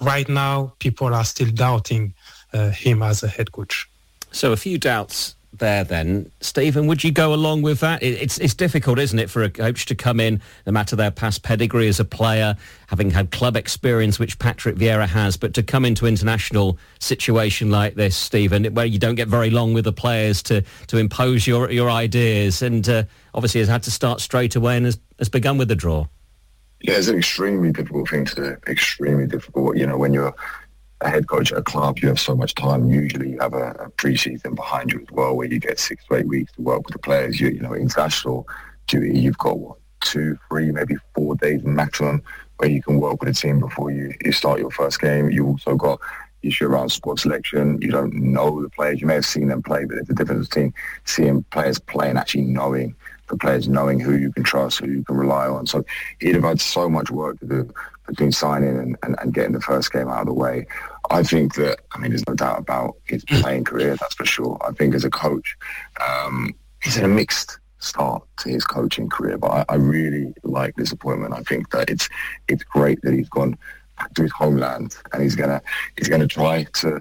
right now, people are still doubting him as a head coach. So a few doubts there then. Stephen, would you go along with that? It's difficult, isn't it, for a coach to come in, no matter their past pedigree as a player, having had club experience, which Patrick Vieira has, but to come into international situation like this, Stephen, where you don't get very long with the players to impose your ideas, and obviously has had to start straight away and has begun with the draw. Yeah, it's an extremely difficult thing to do. Extremely difficult. You know, when you're a head coach at a club, you have so much time. Usually you have a pre-season behind you as well, where you get 6 to 8 weeks to work with the players. You know, international duty, you've got 2, 3, maybe 4 days maximum where you can work with the team before you start your first game. You also got issue around squad selection. You don't know the players. You may have seen them play, but there's a difference between seeing players play and actually knowing the players, knowing who you can trust, who you can rely on. So he'd have had so much work to do between signing and getting the first game out of the way. I think that, there's no doubt about his playing career, that's for sure. I think as a coach, he's had a mixed start to his coaching career, but I really like this appointment. I think that it's great that he's gone back to his homeland and he's gonna try to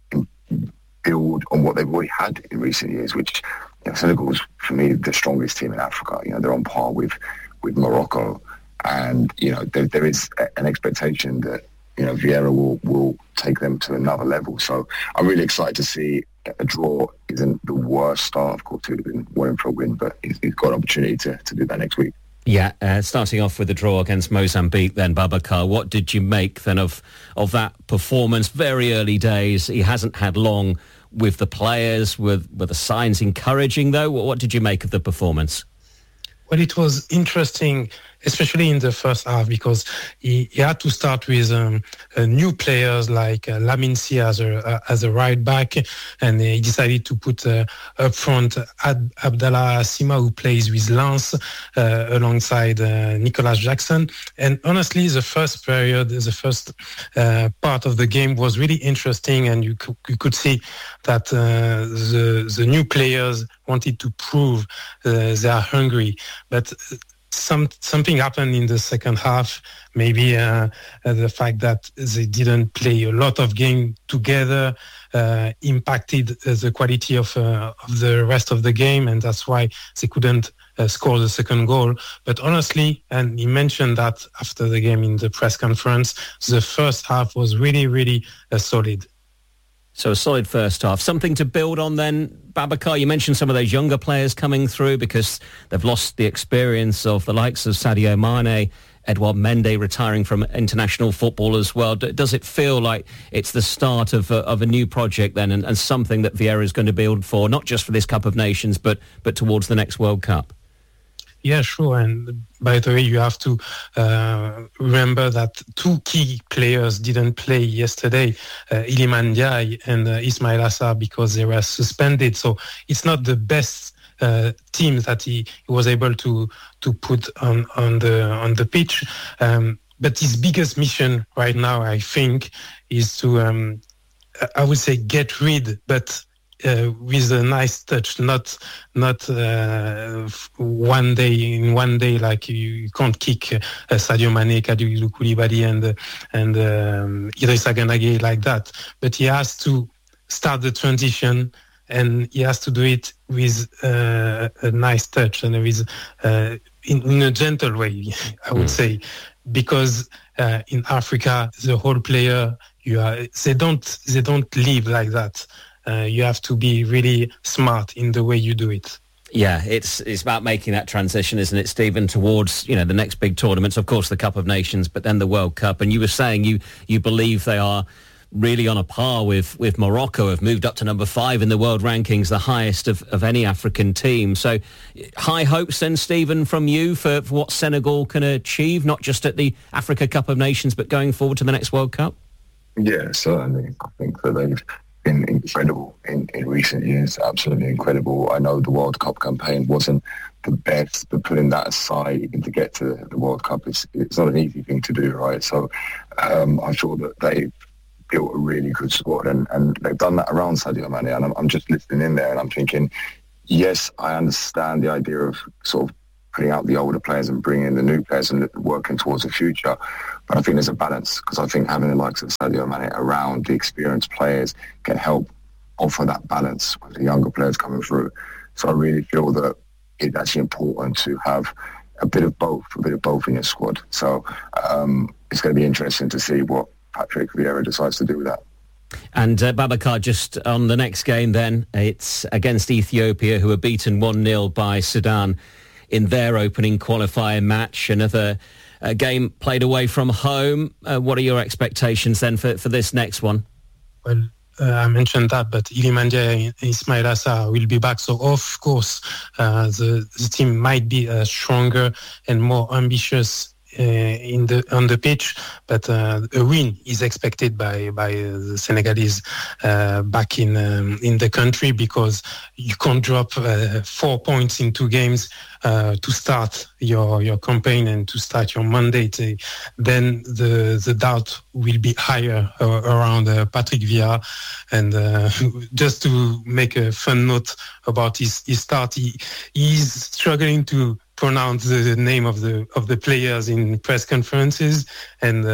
build on what they've already had in recent years, which, Senegal is, for me, the strongest team in Africa. They're on par with Morocco. And, there is an expectation that, Vieira will take them to another level. So I'm really excited to see a draw isn't the worst start. Of course, it would have been wanting for a win, but he's got an opportunity to do that next week. Yeah, starting off with the draw against Mozambique then, Babacar, what did you make then of that performance? Very early days. He hasn't had long with the players. Were the signs encouraging, though? What did you make of the performance? Well, it was interesting, especially in the first half, because he had to start with new players like Lamine Sy as a right back, and he decided to put up front Abdallah Sima, who plays with Lens alongside Nicolas Jackson. And honestly, the first period, the first part of the game was really interesting, and you could see that the new players wanted to prove they are hungry. But something happened in the second half. Maybe the fact that they didn't play a lot of game together impacted the quality of the rest of the game, and that's why they couldn't score the second goal. But honestly, and he mentioned that after the game in the press conference, the first half was really, really solid. So a solid first half. Something to build on then, Babacar. You mentioned some of those younger players coming through because they've lost the experience of the likes of Sadio Mane, Edouard Mendy retiring from international football as well. Does it feel like it's the start of a new project then, and something that Vieira is going to build for, not just for this Cup of Nations, but towards the next World Cup? Yeah, sure. And by the way, you have to remember that 2 key players didn't play yesterday, Iliman Ndiaye and Ismail Assar, because they were suspended. So it's not the best team that he was able to put on the pitch. But his biggest mission right now, I think, is to, I would say, get rid, but with a nice touch, not one day like you can't kick Sadio Mane, Kalidou Koulibaly and Idrissa Gana Gueye like that. But he has to start the transition, and he has to do it with a nice touch and with in a gentle way, I would say, because in Africa the whole player they don't live like that. You have to be really smart in the way you do it. Yeah, it's about making that transition, isn't it, Stephen, towards the next big tournaments, of course the Cup of Nations, but then the World Cup. And you were saying you believe they are really on a par with Morocco, have moved up to number 5 in the world rankings, the highest of any African team. So high hopes then, Stephen, from you for what Senegal can achieve, not just at the Africa Cup of Nations, but going forward to the next World Cup? Yeah, certainly. I think that they've been incredible in recent years, absolutely incredible. I know the World Cup campaign wasn't the best, but putting that aside and to get to the World Cup, it's not an easy thing to do, right? So I thought that they've built a really good squad, and they've done that around Sadio Mane, and I'm just listening in there and I'm thinking, yes, I understand the idea of sort of putting out the older players and bringing in the new players and working towards the future, But I think there's a balance, because I think having the likes of Sadio Mane around the experienced players can help offer that balance with the younger players coming through. So I really feel that it's actually important to have a bit of both in your squad. So it's going to be interesting to see what Patrick Vieira decides to do with that. And Babacar, just on the next game then, it's against Ethiopia, who were beaten 1-0 by Sudan in their opening qualifying match. Another game played away from home. What are your expectations then for this next one? Well, I mentioned that, but Iliman Ndiaye and Ismail Assar will be back. So, of course, the team might be stronger and more ambitious on the pitch, but a win is expected by the Senegalese back in the country, because you can't drop 4 points in 2 games to start your campaign and to start your mandate. Then the doubt will be higher around Patrick Vieira. And just to make a fun note about his start, he's struggling to pronounce the name of the players in press conferences, and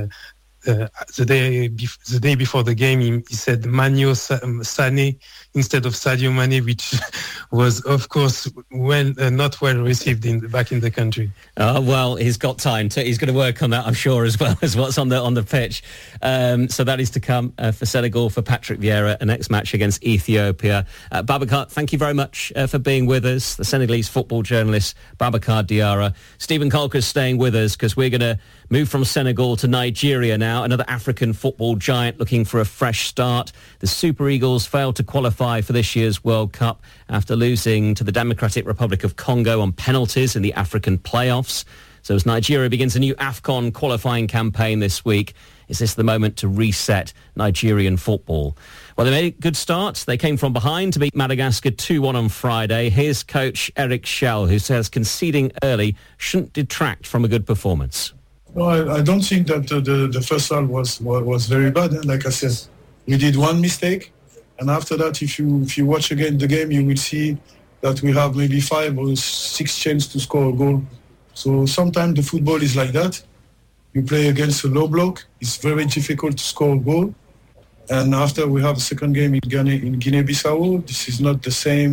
the day before the game he said Manio Sané instead of Sadio Mane, which was of course not well received back in the country. Well, he's got time he's going to work on that, I'm sure, as well as what's on the pitch. So that is to come for Senegal, for Patrick Vieira, a next match against Ethiopia. Babacar, thank you very much for being with us. The Senegalese football journalist Babacar Diarra. Stephen Colker's staying with us, because we're going to move from Senegal to Nigeria now, another African football giant looking for a fresh start. The Super Eagles failed to qualify for this year's World Cup after losing to the Democratic Republic of Congo on penalties in the African playoffs. So as Nigeria begins a new AFCON qualifying campaign this week, is this the moment to reset Nigerian football? Well, they made a good start. They came from behind to beat Madagascar 2-1 on Friday. Here's coach Eric Schell, who says conceding early shouldn't detract from a good performance. No, I don't think that the first half was very bad. Like I said, we did one mistake, and after that, if you watch again the game, you will see that we have maybe 5 or 6 chances to score a goal. So sometimes the football is like that. You play against a low block, it's very difficult to score a goal. And after we have a second game in Guinea-Bissau, this is not the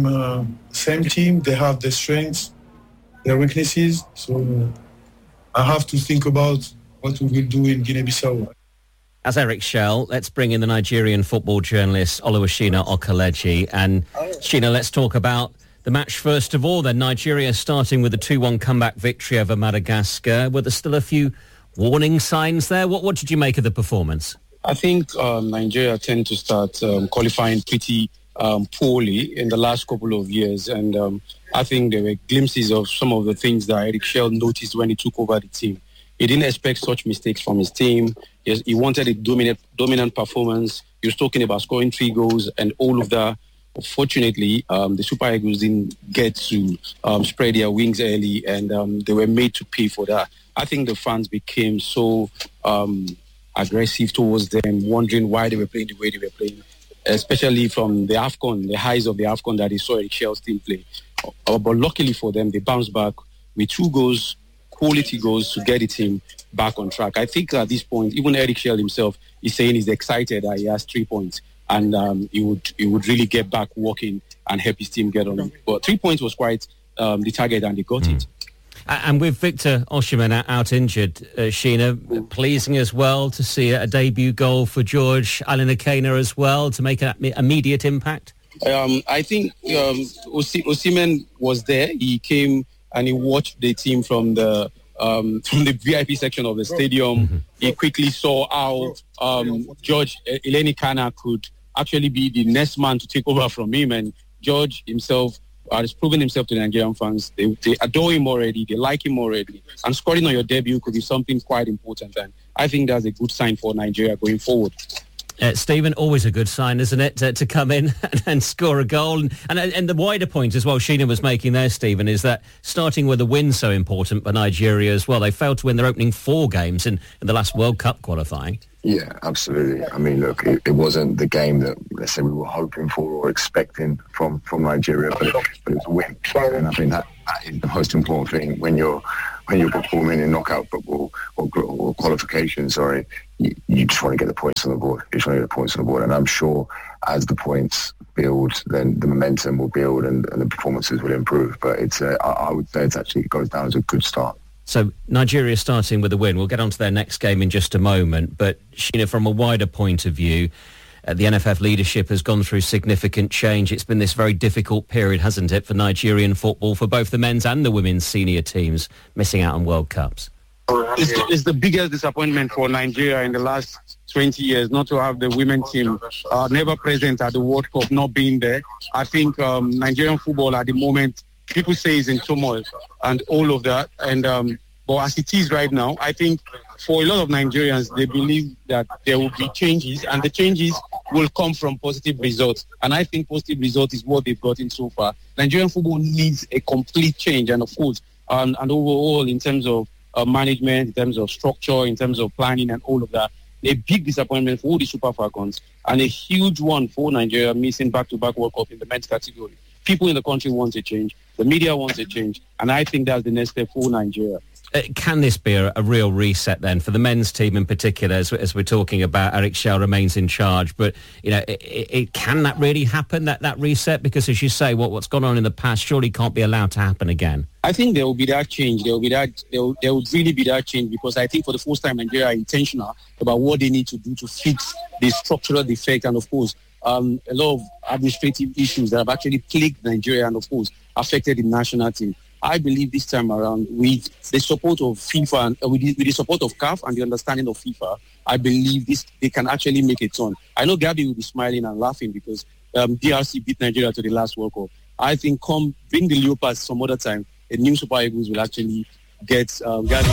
same team. They have their strengths, their weaknesses. So I have to think about what we will do in Guinea-Bissau. As Eric Schell, let's bring in the Nigerian football journalist Oluwashina Okeleji. And Sheena, let's talk about the match first of all. Then Nigeria starting with a 2-1 comeback victory over Madagascar. Were there still a few warning signs there? What did you make of the performance? I think Nigeria tend to start qualifying pretty poorly in the last couple of years. And I think there were glimpses of some of the things that Eric Schell noticed when he took over the team. He didn't expect such mistakes from his team. He wanted a dominant performance. He was talking about scoring 3 goals and all of that. Fortunately, the Super Eagles didn't get to spread their wings early, and they were made to pay for that. I think the fans became so aggressive towards them, wondering why they were playing the way they were playing, especially from the AFCON, the highs of the AFCON that they saw Eric Schell's team play. But luckily for them, they bounced back with 2 goals, quality goals, to get the team back on track. I think at this point, even Eric Schell himself is saying he's excited that he has 3 points, and he would really get back working and help his team get on. But 3 points was quite the target, and they got it. And with Victor Osimhen out injured, Sheena, pleasing as well to see a debut goal for George Alinakena as well to make an immediate impact? I think Osimhen was there. He came and he watched the team from the VIP section of the stadium. Mm-hmm. He quickly saw how George Alinakena could actually be the next man to take over from him, and George himself has proven himself to the Nigerian fans. They adore him already. They like him already. And scoring on your debut could be something quite important. And I think that's a good sign for Nigeria going forward. Stephen, always a good sign, isn't it, to come in and score a goal? And the wider point as well Sheena was making there, Stephen, is that starting with a win so important for Nigeria as well. They failed to win their opening 4 games in the last World Cup qualifying. Yeah, absolutely. I mean, look, it wasn't the game that, let's say, we were hoping for or expecting from Nigeria, but it was a win. And I think that is the most important thing when you're when you're performing in knockout football or qualification, you just want to get the points on the board. You just want to get the points on the board. And I'm sure as the points build, then the momentum will build and the performances will improve. But I would say it goes down as a good start. So Nigeria starting with a win. We'll get on to their next game in just a moment. But Sheena, from a wider point of view, the NFF leadership has gone through significant change. It's been this very difficult period, hasn't it, for Nigerian football, for both the men's and the women's senior teams missing out on World Cups? It's the biggest disappointment for Nigeria in the last 20 years not to have the women's team never present at the World Cup, not being there. I think Nigerian football at the moment, people say is in turmoil and all of that. And but as it is right now, I think for a lot of Nigerians, they believe that there will be changes, and the changes will come from positive results. And I think positive result is what they've gotten so far. Nigerian football needs a complete change, and of course, and overall in terms of management, in terms of structure, in terms of planning and all of that. A big disappointment for all the Super Falcons and a huge one for Nigeria missing back-to-back World Cup in the men's category. People in the country want a change. The media wants a change. And I think that's the next step for Nigeria. Can this be a real reset then for the men's team in particular, as we're talking about? Eric Schell remains in charge, but can that really happen, that reset? Because as you say, what's gone on in the past surely can't be allowed to happen again. I think there will be that change. There will really be that change, because I think for the first time Nigeria are intentional about what they need to do to fix the structural defect and of course a lot of administrative issues that have actually plagued Nigeria and of course affected the national team. I believe this time around, with the support of FIFA and with the support of CAF and the understanding of FIFA, I believe they can actually make a turn. I know Gabby will be smiling and laughing because DRC beat Nigeria to the last World Cup. I think bring the Leopards some other time, the new Super Eagles will actually get Gabby.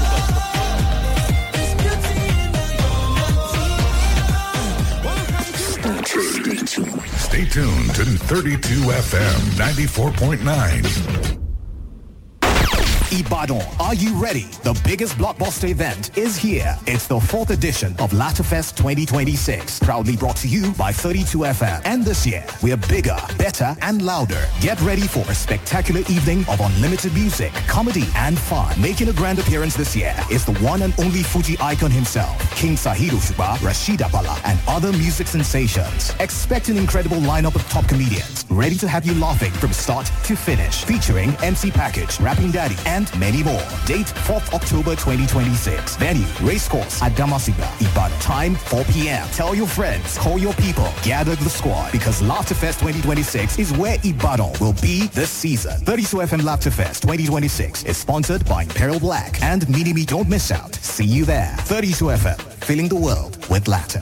Stay tuned to 32 FM 94.9. Ibadan, are you ready? The biggest blockbuster event is here. It's the 4th edition of Latafest 2026, proudly brought to you by 32FM. And this year, we're bigger, better, and louder. Get ready for a spectacular evening of unlimited music, comedy, and fun. Making a grand appearance this year is the one and only Fuji icon himself, King Saheed Osupa, Rashid Abala, and other music sensations. Expect an incredible lineup of top comedians, ready to have you laughing from start to finish, featuring MC Package, Rapping Daddy, and many more. Date 4th October 2026. Venue, Racecourse at Damasiga, Ibadan. Time 4 p.m. Tell your friends, call your people, gather the squad, because Laughterfest 2026 is where Ibadan will be this season. 32FM Laughterfest 2026 is sponsored by Imperial Black and Minimi. Don't miss out. See you there. 32FM, filling the world with laughter.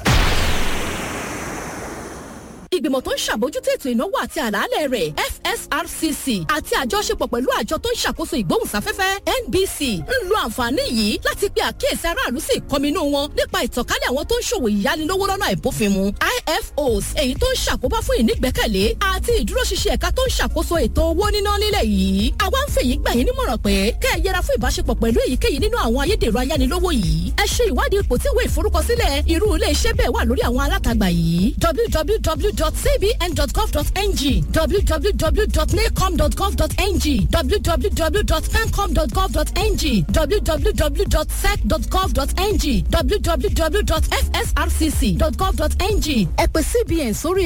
Ìgbìmọ̀ tó ń ṣàbójútó ètò ìnáwó àti àlàálẹ̀ rẹ̀ FSRCC àti àjọṣepọ̀ pẹ̀lú àjọ tó ń ṣàkóso ìgbóhùnsáfẹ́fẹ́ NBC ń lo àǹfààní yìí láti pe àkíyèsí aráàlú sí ìkọminú wọn nípa ìtànkálẹ̀ àwọn tó ń ṣòwò ìyánilówó lọ́nà àìbófinmu IFOs èyí tó ń ṣàkóbá fún ìnígbẹ́kẹ̀lé àti ìdúróṣinṣin ẹ̀ka tó ń ṣàkóso ètò owó níná nílẹ̀ yìí. Àwa ń fèyí gbà yín nímọ̀ràn pé kẹ́ ẹ yẹra fún ìbáṣepọ̀ pẹ̀lú èyíkéyìí nínú àwọn ayédèrú ayánilówó yìí. Ẹ ṣe ìwádìí ipò tí ìwé ìforúkọsílẹ̀ irú ilé iṣẹ́ bẹ́ẹ̀ wà lórí àwọn alátagbà yìí. www.cbn.gov.ng, www.nacom.gov.ng, www.pencom.gov.ng, www.sec.gov.ng, www.fsrcc.gov.ng. Ẹ pè CBN sórí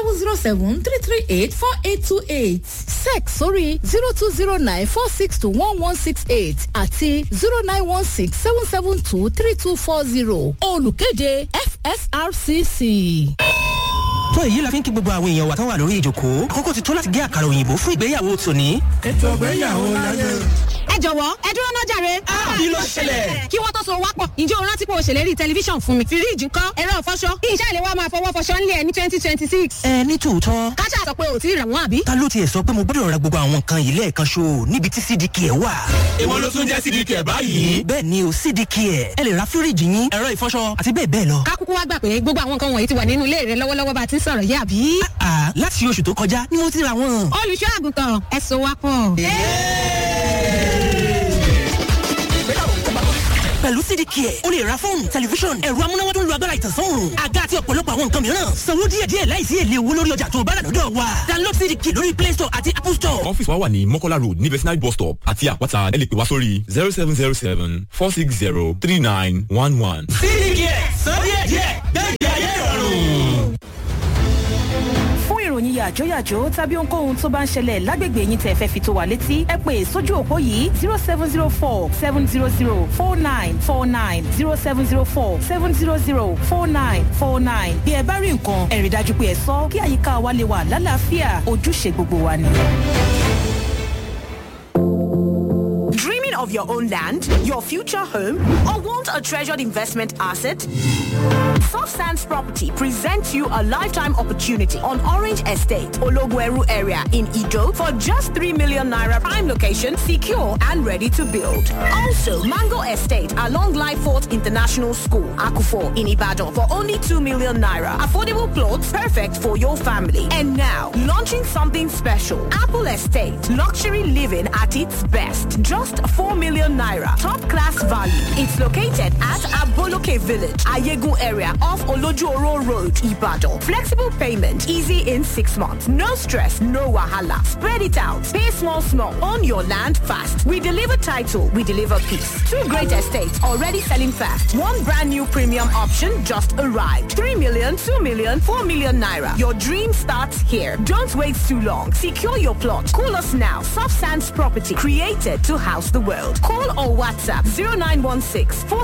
0707-338-4828, SEC sórí 0209-462-1168 àti 0916-772-3240. Olùkéde FSRCC. tó èyí la fi ń kí gbogbo àwọn èèyàn wa tán wà lórí ìjókòó. Àkókò ti tó láti gé àkàrà òyìnbó fún ìgbéyàwó tòní. ètò ìgbéyàwó láyé. ẹ jọ̀wọ́ ẹ dúró náà jàre. kí ló ṣẹlẹ̀? kí wọ́n tó so wápọ̀ ǹjẹ́ o rántí pé o ṣèlérí tẹlifíṣàn fún mi. fíríìjì ńkọ́, ẹ̀rọ ìfọṣọ iṣẹ́ ìléwọ́ máa fọwọ́ fọṣọ ńlẹ̀ ní 2026. ní tòótọ́. káṣá sọ pé o ti rà wọ́n àbí. ta ló tiẹ̀ sọ pé mo gbọ́dọ̀ ra gbogbo àwọn nǹkan yìí lẹ́ẹ̀kan ṣo níbi tí CDK ẹ̀ wà. èwo ló tún jẹ́ CDK báyìí. bẹ́ẹ̀ ni o CDK ẹ̀ ẹ lè ra fíríìjì yín, ẹ̀rọ ìfọṣọ àti bẹ́ẹ̀ bẹ́ẹ̀ lọ. kákúkú wá gbà pé gbogbo àwọn nǹkan wọ̀nyí ti wà nínú ilé rẹ lọ́wọ́lọ́wọ́ bá a ti ń sọ̀rọ̀ yìí àbí. láti oṣù tó kọjá ni mo ti ra wọn. olùṣọ́ àgùntàn ẹ so wá pọ̀. pẹ̀lú CDK o lè ra fóònù tẹlifíṣọ̀n ẹ̀rọ amúnáwá tó ń lo agbára ìtànsán-òòrùn àga àti ọ̀pọ̀lọpọ̀ àwọn nǹkan mìíràn sanwó díẹ̀díẹ̀ láìsí èlé owó lórí ọjà tó bá rà lọ́dọ̀ wa download CDK lórí Play Store àti Apple Store. ọ́fíìsì wa wà ní Mọ́kọ́lá road ní Vetinary bus stop àti àpáta ẹ lè pè wá sórí 0707-460-3911. CDK sọ díẹ̀díẹ̀ gbẹ́gbẹ́ ayé ìrọ̀rùn. Fún ìròyìn yàjóyàjó tàbí ohunkóhun tó bá ń ṣẹlẹ̀ lágbègbè yín tẹ́ fẹ́ fi tó wa létí ẹ pè sójú òpó yìí 0704-700-4949 0704-700-4949 bí ẹ bá rí nǹkan ẹ rí dájú pé ẹ sọ kí àyíká wa lè wà lálàáfíà ojúṣe gbogbo wa ni. Dreaming of your own land, your future home, or want a treasured investment asset? Soft Sands Property presents you a lifetime opportunity on Orange Estate, Ologweru area in Ido for just 3 million naira prime location, secure and ready to build. Also, Mango Estate along Lyford International School, Akufo in Ibadan for only 2 million naira. Affordable plots perfect for your family. And now, launching something special. Apple Estate, luxury living at its best. Just 4 million naira. Top class value. It's located at Aboloke Village, Ayegu area off Olojuoro Road, Ibadan. Flexible payment, easy in 6 months. No stress, no wahala. Spread it out. Pay small, small. Own your land fast. We deliver title, we deliver peace. 2 great estates already selling fast. 1 brand new premium option just arrived. 3 million, 2 million, 4 million naira. Your dream starts here. Don't wait too long. Secure your plot. Call us now. Soft Sands Property, created to house the world. Call or WhatsApp 0916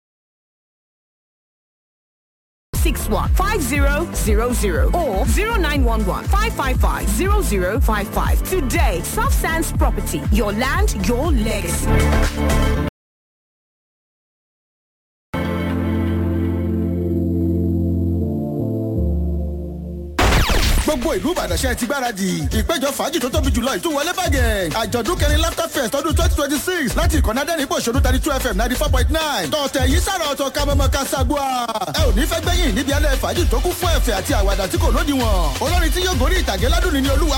615000 or 0911-555-0055. Today, Soft Sands Property, your land, your legacy. gbogbo ìlú Ìbàdàn ṣe ti gbáradì ìpéjọ fàájì tó tóbi jùlọ ìtúwọlé bàgẹ́ àjọ̀dún kẹrin Laughter Fest ọdún 2026 láti ìkànnì adẹ́rìn ìpòṣónú 32 FM 94.9 tọ̀tẹ̀ yìí sára ọ̀tọ̀ kamọ́mọ́ káságbóà ẹ ò ní fẹ́ gbẹ́yìn níbi alẹ́ fàájì tó kún fún ẹ̀fẹ̀ àti àwàdà tí kò lódiwọ̀n olórin tí yóò gorí ìtàgé ládùn ní olúwa